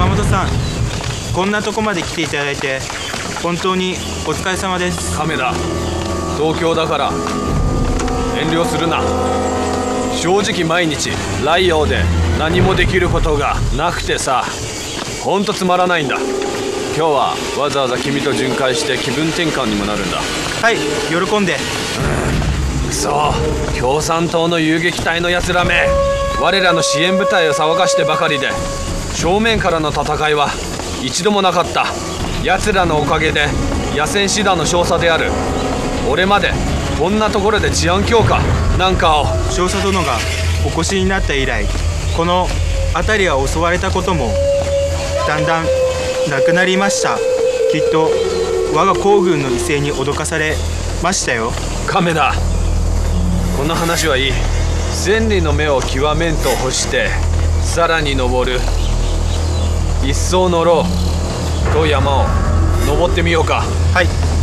山本さん、こんなとこまで来ていただいて本当にお疲れ様です。 亀田、東京だから遠慮するな。正直毎日ライオーで何もできることがなくてさ、ほんとつまらないんだ。今日はわざわざ君と巡回して気分転換にもなるんだ。 はい、喜んで。 くそ、共産党の遊撃隊のやつらめ、我らの支援部隊を騒がしてばかりで正面からの戦いは一度もなかった。奴らのおかげで野戦師団の少佐である俺までこんなところで治安強化なんかを。 少佐殿がお越しになった以来、この辺りは襲われたこともだんだんなくなりました。きっと我が皇軍の威勢に脅かされましたよ。 亀田、この話はいい。千里の目を極めんと欲してさらに登る。一層乗ろうと山を登ってみようか。 はい。